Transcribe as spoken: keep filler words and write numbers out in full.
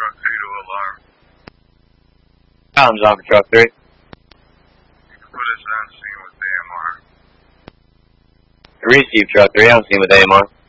truck two to alarm. Tom's on for truck three. You can put us on scene with the A M R. Receive truck three, on scene with A M R.